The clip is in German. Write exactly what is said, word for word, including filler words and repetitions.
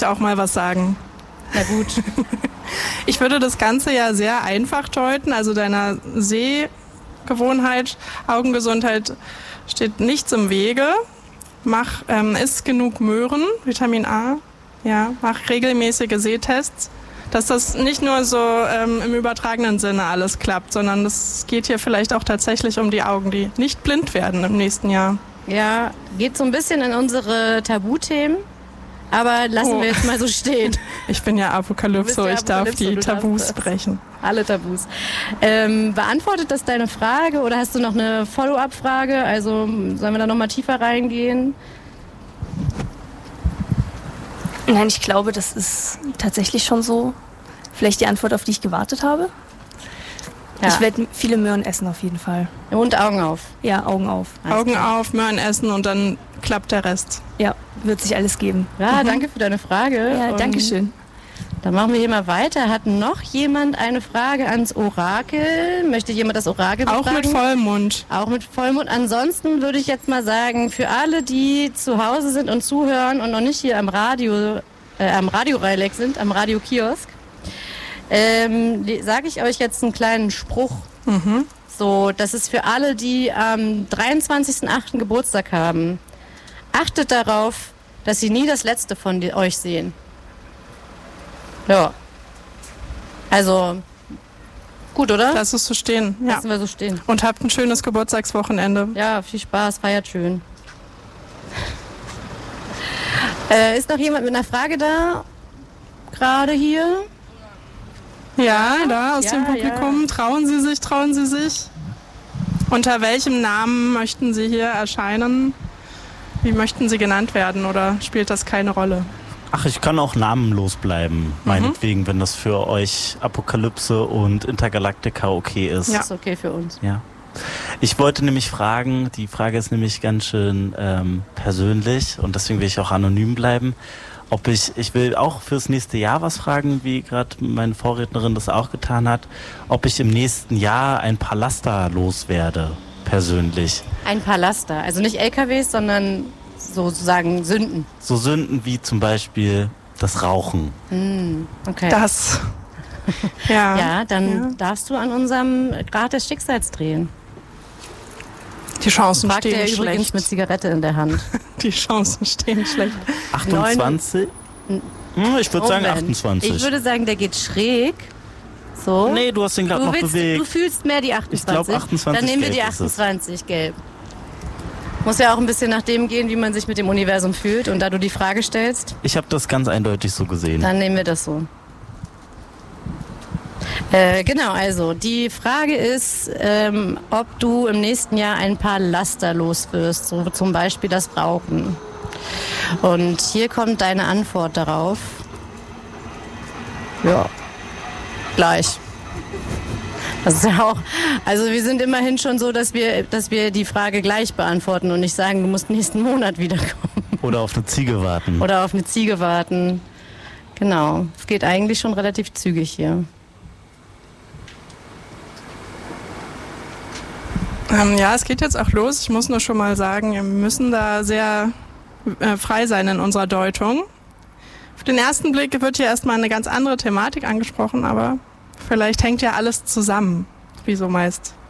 möchte auch mal was sagen. Na gut. Ich würde das Ganze ja sehr einfach deuten, also deiner Sehgewohnheit, Augengesundheit steht nichts im Wege. Mach, ähm, iss genug Möhren, Vitamin A, ja, mach regelmäßige Sehtests, dass das nicht nur so ähm, im übertragenen Sinne alles klappt, sondern es geht hier vielleicht auch tatsächlich um die Augen, die nicht blind werden im nächsten Jahr. Ja, geht so ein bisschen in unsere Tabuthemen, aber lassen oh. wir jetzt mal so stehen. Ich bin ja Apokalypso, ich darf die Tabus brechen. Alle Tabus. Ähm, beantwortet das deine Frage oder hast du noch eine Follow-up-Frage? Also sollen wir da nochmal tiefer reingehen? Nein, ich glaube, das ist tatsächlich schon so. Vielleicht die Antwort, auf die ich gewartet habe. Ja. Ich werde viele Möhren essen auf jeden Fall. Und Augen auf. Ja, Augen auf. Alles Augen klar. auf, Möhren essen und dann klappt der Rest. Ja, wird sich alles geben. Ja, mhm. danke für deine Frage. Ja, danke schön. Dann machen wir hier mal weiter. Hat noch jemand eine Frage ans Orakel? Möchte jemand das Orakel befragen? Auch mit Vollmond. Auch mit Vollmond. Ansonsten würde ich jetzt mal sagen, für alle, die zu Hause sind und zuhören und noch nicht hier am Radio, äh, am Radioreileck sind, am Radiokiosk, ähm, sage ich euch jetzt einen kleinen Spruch. Mhm. So, das ist für alle, die am dreiundzwanzigsten achten Geburtstag haben. Achtet darauf, dass sie nie das Letzte von die, euch sehen. Ja. Also, gut, oder? Lass es so stehen. Ja. Lassen wir so stehen. Und habt ein schönes Geburtstagswochenende. Ja, viel Spaß, feiert schön. äh, ist noch jemand mit einer Frage da? Gerade hier? Ja, da aus ja, dem Publikum. Ja. Trauen Sie sich, trauen Sie sich? Unter welchem Namen möchten Sie hier erscheinen? Wie möchten Sie genannt werden oder spielt das keine Rolle? Ach, ich kann auch namenlos bleiben, meinetwegen, mhm. wenn das für euch Apokalypse und Intergalactica okay ist. Ja, ist okay für uns. Ja. Ich wollte nämlich fragen, die Frage ist nämlich ganz schön ähm, persönlich und deswegen will ich auch anonym bleiben, ob ich, ich will auch fürs nächste Jahr was fragen, wie gerade meine Vorrednerin das auch getan hat, ob ich im nächsten Jahr ein paar Laster loswerde, persönlich. Ein paar Laster, also nicht L K Ws, sondern sozusagen Sünden. So Sünden wie zum Beispiel das Rauchen. Mm, okay. Das. Ja. Ja, dann ja. darfst du an unserem Grad des Schicksals drehen. Die Chancen Fragt stehen er schlecht. übrigens mit Zigarette in der Hand. Die Chancen stehen schlecht. achtundzwanzig? Hm, ich würde sagen achtundzwanzig. Ich würde sagen, der geht schräg. So. Nee, du hast den gerade noch willst, bewegt. Du fühlst mehr die achtundzwanzig. Ich glaube achtundzwanzig. Dann nehmen wir die achtundzwanzig gelb. Muss ja auch ein bisschen nach dem gehen, wie man sich mit dem Universum fühlt. Und da du die Frage stellst... Ich habe das ganz eindeutig so gesehen. Dann nehmen wir das so. Äh, genau, also die Frage ist, ähm, ob du im nächsten Jahr ein paar Laster los wirst, so zum Beispiel das Rauchen. Und hier kommt deine Antwort darauf. Ja, gleich. Das ist ja auch, also wir sind immerhin schon so, dass wir, dass wir die Frage gleich beantworten und nicht sagen, du musst nächsten Monat wiederkommen. Oder auf eine Ziege warten. Oder auf eine Ziege warten. Genau, es geht eigentlich schon relativ zügig hier. Ähm, ja, es geht jetzt auch los. Ich muss nur schon mal sagen, wir müssen da sehr äh, frei sein in unserer Deutung. Auf den ersten Blick wird hier erstmal eine ganz andere Thematik angesprochen, aber vielleicht hängt ja alles zusammen, wie so meist.